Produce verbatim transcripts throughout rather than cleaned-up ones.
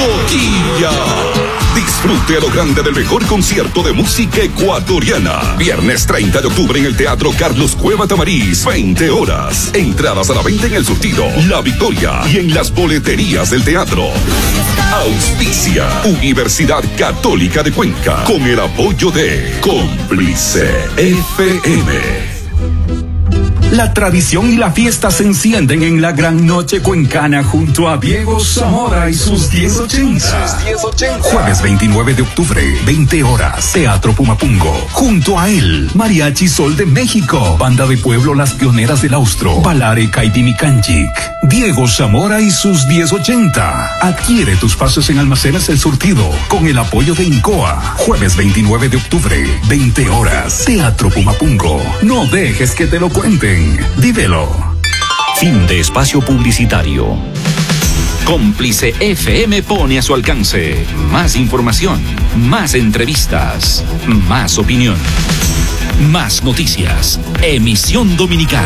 Toquilla. Disfrute a lo grande del mejor concierto de música ecuatoriana. Viernes treinta de octubre en el Teatro Carlos Cueva Tamariz, veinte horas. Entradas a la venta en El Surtido, La Victoria y en las boleterías del teatro. Auspicia Universidad Católica de Cuenca con el apoyo de Cómplice F M. La tradición y la fiesta se encienden en la gran noche cuencana junto a Diego Zamora y sus diez ochenta. Jueves veintinueve de octubre, veinte horas, Teatro Pumapungo. Junto a él, Mariachi Sol de México, Banda de Pueblo Las Pioneras del Austro, Balare Kaitimikanchik. Diego Zamora y sus diez ochenta. Adquiere tus pasos en Almacenes El Surtido con el apoyo de Incoa. Jueves veintinueve de octubre, veinte horas, Teatro Pumapungo. No dejes que te lo cuenten. Vívelo. Fin de espacio publicitario. Cómplice F M pone a su alcance más información, más entrevistas, más opinión, más noticias. Emisión dominical.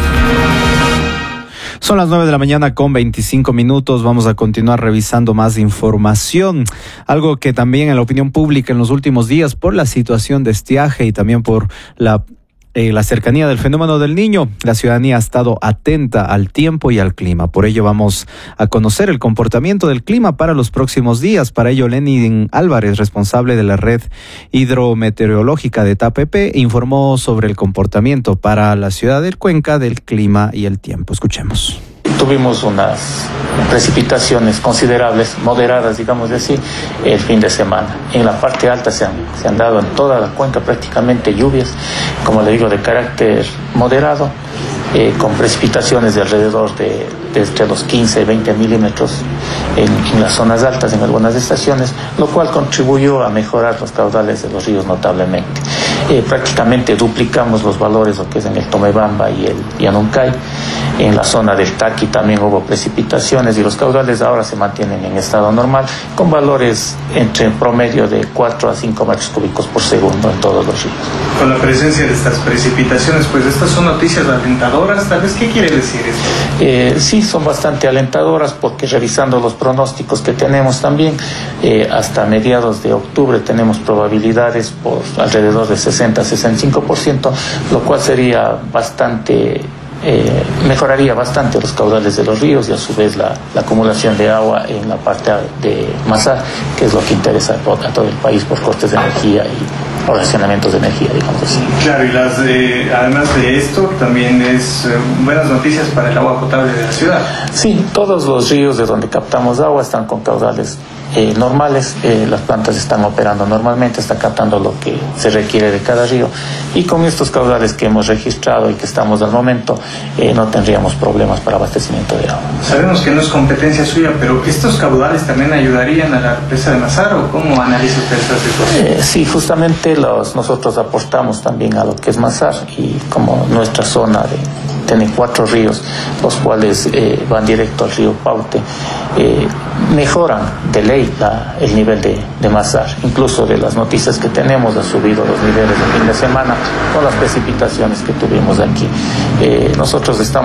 Son las nueve de la mañana con veinticinco minutos. Vamos a continuar revisando más información. Algo que también en la opinión pública en los últimos días, por la situación de estiaje y también por la Eh, la cercanía del fenómeno del Niño, la ciudadanía ha estado atenta al tiempo y al clima. Por ello vamos a conocer el comportamiento del clima para los próximos días. Para ello, Lenin Álvarez, responsable de la red hidrometeorológica de T A P P, informó sobre el comportamiento para la ciudad del Cuenca del clima y el tiempo. Escuchemos. Tuvimos unas precipitaciones considerables, moderadas, digamos así, el fin de semana. En la parte alta se han, se han dado en toda la cuenca prácticamente lluvias, como le digo, de carácter moderado, eh, con precipitaciones de alrededor de, de entre los quince y veinte milímetros en, en las zonas altas, en algunas estaciones, lo cual contribuyó a mejorar los caudales de los ríos notablemente. Eh, prácticamente duplicamos los valores, lo que es en el Tomebamba y el Yanuncay. En la zona del Taqui también hubo precipitaciones y los caudales ahora se mantienen en estado normal, con valores entre promedio de cuatro a cinco metros cúbicos por segundo en todos los ríos. Con la presencia de estas precipitaciones, pues estas son noticias alentadoras, tal vez, ¿qué quiere decir esto? Eh, sí, son bastante alentadoras porque revisando los pronósticos que tenemos también, eh, hasta mediados de octubre tenemos probabilidades por alrededor de sesenta a sesenta y cinco por ciento, lo cual sería bastante... Eh, mejoraría bastante los caudales de los ríos y a su vez la, la acumulación de agua en la parte de Mazar, que es lo que interesa a todo el país por costes de energía y racionamientos de energía, digamos así. Claro, y las de, además de esto, también es eh, buenas noticias para el agua potable de la ciudad. Sí, todos los ríos de donde captamos agua están con caudales Eh, normales, eh, las plantas están operando normalmente, está captando lo que se requiere de cada río y con estos caudales que hemos registrado y que estamos al momento eh, no tendríamos problemas para abastecimiento de agua. Sabemos que no es competencia suya, pero ¿estos caudales también ayudarían a la presa de Mazar o cómo analiza usted esta situación? Eh, sí, justamente los, nosotros aportamos también a lo que es Mazar y como nuestra zona de, tiene cuatro ríos, los cuales eh, van directo al río Paute, eh, mejoran de ley La, el nivel de, de Mazar. Incluso de las noticias que tenemos ha subido los niveles de fin de semana con las precipitaciones que tuvimos aquí. Eh, nosotros estamos